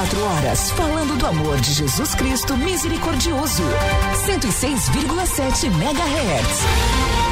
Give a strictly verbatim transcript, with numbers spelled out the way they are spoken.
quatro horas falando do amor de Jesus Cristo misericordioso. cento e seis vírgula sete megahertz.